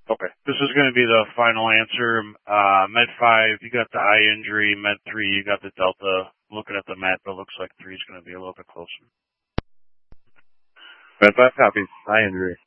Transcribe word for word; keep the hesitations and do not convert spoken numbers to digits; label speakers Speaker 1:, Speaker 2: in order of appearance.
Speaker 1: Okay. This is going to be the final answer. Uh, Med five, you got the eye injury. Med three, you got the delta. Looking at the map, it looks like three is going to be a little bit closer.
Speaker 2: Med five copies. Eye injury.